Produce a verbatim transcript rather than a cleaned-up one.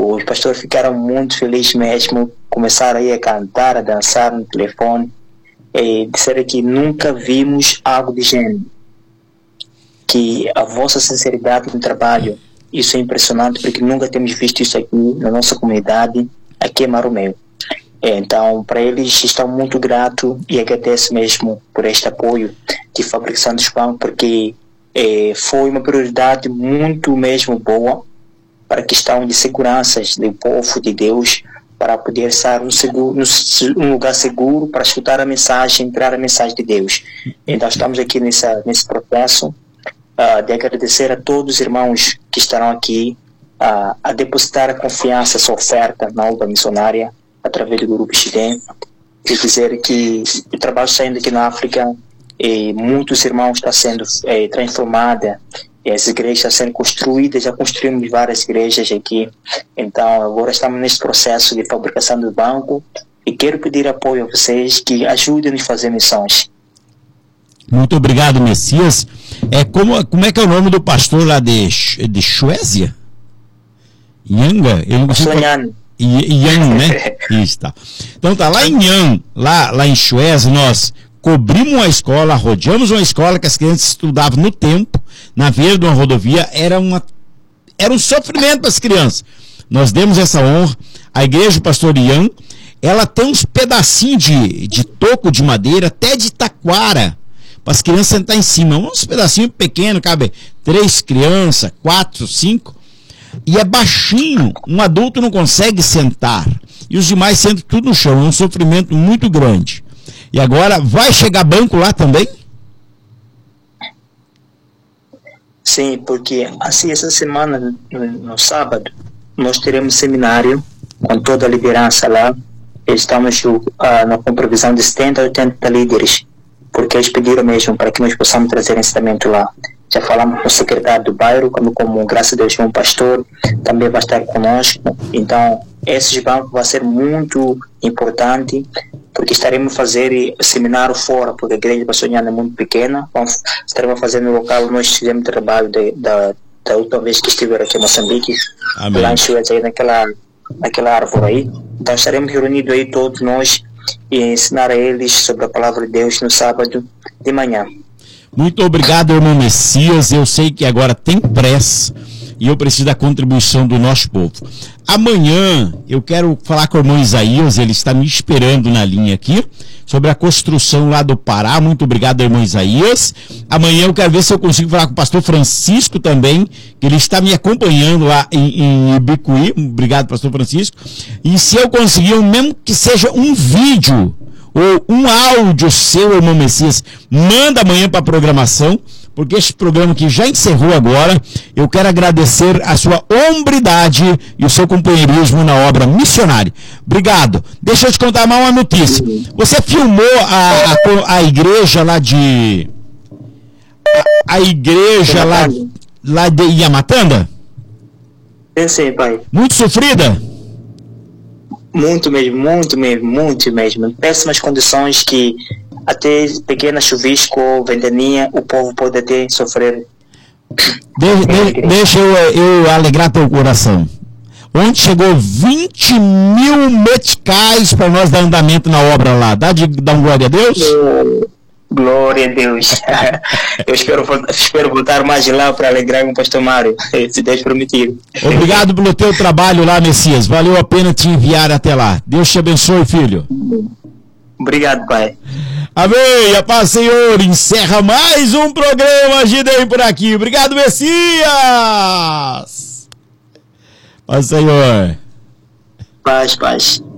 os pastores ficaram muito felizes mesmo, começaram aí a cantar, a dançar no telefone, e disseram que nunca vimos algo de gênero, que a vossa sinceridade no trabalho, isso é impressionante, porque nunca temos visto isso aqui na nossa comunidade, aqui em Maromeu. Então, para eles, estão muito gratos e agradecem mesmo por este apoio de fabricação dos pães, porque eh, foi uma prioridade muito mesmo boa para a questão de seguranças do povo de Deus, para poder estar um, seguro, um lugar seguro para escutar a mensagem, entrar a mensagem de Deus. Então, estamos aqui nessa, nesse processo uh, de agradecer a todos os irmãos que estarão aqui uh, a depositar a confiança, essa oferta na obra missionária, através do Grupo Xidem, e dizer que o trabalho saindo aqui na África, e muitos irmãos estão sendo é, transformados, as igrejas estão sendo construídas, já construímos várias igrejas aqui, então agora estamos nesse processo de fabricação do banco, e quero pedir apoio a vocês que ajudem-nos a fazer missões. Muito obrigado, Messias. É, como, como é que é o nome do pastor lá de, de Suécia? Yanga? Eu não consigo... Yan, né? Isso, tá. Então tá, lá em Yan, lá, lá em Suécia, nós cobrimos uma escola, rodeamos uma escola que as crianças estudavam no tempo, na beira de uma rodovia, era, uma, era um sofrimento para as crianças. Nós demos essa honra. A igreja do pastor Yan, ela tem uns pedacinhos de, de toco de madeira, até de taquara, para as crianças sentar em cima. Uns pedacinhos pequenos, cabe três crianças, quatro, cinco. E é baixinho, um adulto não consegue sentar, e os demais sentam tudo no chão, é um sofrimento muito grande. E agora, vai chegar banco lá também? Sim, porque assim, essa semana, no, no sábado, nós teremos seminário com toda a liderança lá. Estamos uh, na, com previsão de setenta a oitenta líderes, porque eles pediram mesmo para que nós possamos trazer ensinamento lá. Já falamos com o secretário do bairro, como, como graças a Deus, um pastor, também vai estar conosco. Então, esses bancos vão ser muito importantes, porque estaremos a fazer seminário fora, porque a igreja passoniana é muito pequena. Vamos, estaremos fazendo no local, nós fizemos trabalho de, da, da última vez que estiver aqui em Moçambique, Amém. Lá em Suécia, aí naquela, naquela árvore aí. Então, estaremos reunidos aí todos nós e ensinar a eles sobre a palavra de Deus no sábado de manhã. Muito obrigado, irmão Messias. Eu sei que agora tem pressa e eu preciso da contribuição do nosso povo. Amanhã eu quero falar com o irmão Isaías, ele está me esperando na linha aqui, sobre a construção lá do Pará. Muito obrigado, irmão Isaías. Amanhã eu quero ver se eu consigo falar com o pastor Francisco também, que ele está me acompanhando lá em, em Ibicuí. Obrigado, pastor Francisco. E se eu conseguir, mesmo que seja um vídeo ou um áudio seu, irmão Messias, manda amanhã para a programação, porque este programa que já encerrou agora, eu quero agradecer a sua hombridade e o seu companheirismo na obra missionária. Obrigado. Deixa eu te contar mais uma notícia. Você filmou a, a, a igreja lá de... A, a igreja lá, lá de Iamatanda? Eu sei, pai. Muito sofrida? Muito mesmo, muito mesmo, muito mesmo. Em péssimas condições que até pequena chuvisco, ventania, o povo pode até sofrer. De, de, deixa eu, eu alegrar teu coração. Ontem chegou vinte mil meticais para nós dar andamento na obra lá. Dá, de, dá um glória a Deus? Glória a Deus. Eu espero, espero voltar mais lá para alegrar o pastor Mário, se Deus permitir. Obrigado pelo teu trabalho lá, Messias. Valeu a pena te enviar até lá. Deus te abençoe, filho. Obrigado, pai. Amém. A paz, Senhor. Encerra mais um programa Xidem por aqui. Obrigado, Messias. Paz, Senhor. Paz, paz.